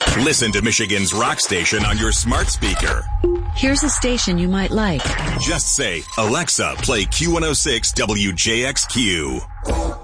Listen to Michigan's rock station on your smart speaker. Here's a station you might like. Just say, Alexa, play Q106 WJXQ.